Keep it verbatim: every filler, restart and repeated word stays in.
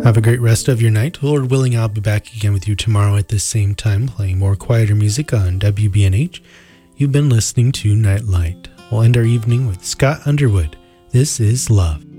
Have a great rest of your night. Lord willing, I'll be back again with you tomorrow at this same time, playing more quieter music on W B N H. You've been listening to Nightlight. We'll end our evening with Scott Underwood. This is Love.